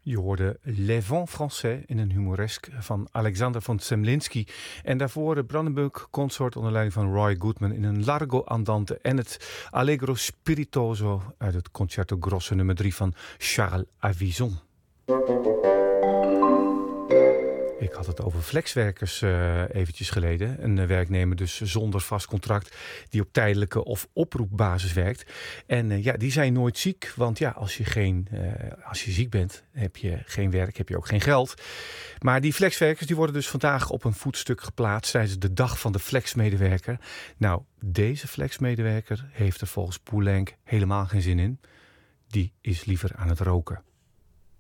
Je hoorde Les Vents Français in een humoresk van Alexander von Zemlinsky. En daarvoor de Brandenburg Consort onder leiding van Roy Goodman in een Largo Andante. En het Allegro Spiritoso uit het Concerto Grosso nummer 3 van Charles Avison. Ik had het over flexwerkers eventjes geleden. Een werknemer dus zonder vast contract die op tijdelijke of oproepbasis werkt. En die zijn nooit ziek. Want ja, als je ziek bent, heb je geen werk, heb je ook geen geld. Maar die flexwerkers die worden dus vandaag op een voetstuk geplaatst tijdens de dag van de flexmedewerker. Nou, deze flexmedewerker heeft er volgens Poulenc helemaal geen zin in. Die is liever aan het roken.